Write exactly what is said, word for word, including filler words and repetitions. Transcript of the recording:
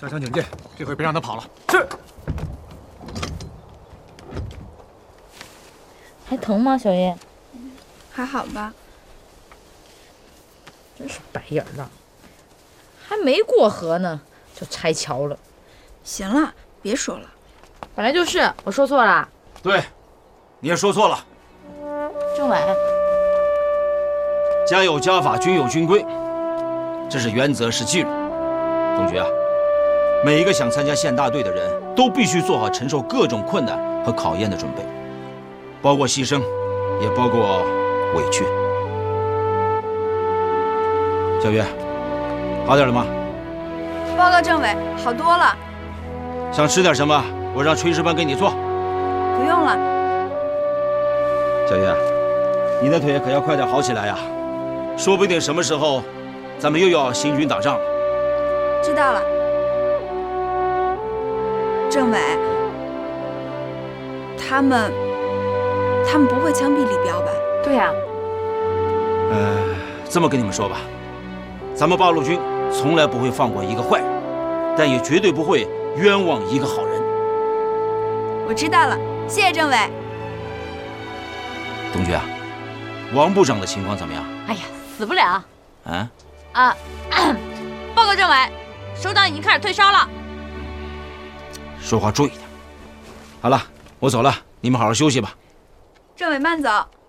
加强警戒，这回别让他跑了。 是。 还疼吗，小叶？ 还好吧。 真是白眼狼，还没过河呢，就拆桥了。 行了，别说了。 本来就是，我说错了。 对，你也说错了。 政委， 家有家法，军有军规，这是原则，是纪律。同学啊，每一个想参加县大队的人都必须做好承受各种困难和考验的准备，包括牺牲，也包括委屈。小月，好点了吗？ 报告政委，好多了。 想吃点什么？我让炊事班给你做。 不用了。 小月，你的腿可要快点好起来呀，说不定什么时候，咱们又要行军打仗了。 知道了。政委，他们，他们不会枪毙李彪吧？ 对呀、啊。 呃，这么跟你们说吧。咱们八路军从来不会放过一个坏人，但也绝对不会冤枉一个好人。 我知道了，谢谢政委。 同学啊，王部长的情况怎么样？ 哎呀，死不了。 啊？ 啊！报告政委，首长已经开始退烧了。 说话注意点。好了，我走了，你们好好休息吧。 政委慢走。